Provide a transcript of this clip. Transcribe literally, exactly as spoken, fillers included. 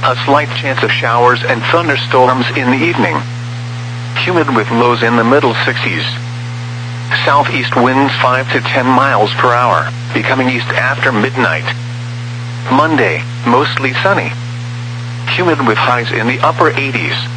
A slight chance of showers and thunderstorms in the evening. Humid with lows in the middle sixties. Southeast winds five to ten miles per hour, becoming east after midnight. Monday, mostly sunny. Humid with highs in the upper eighties.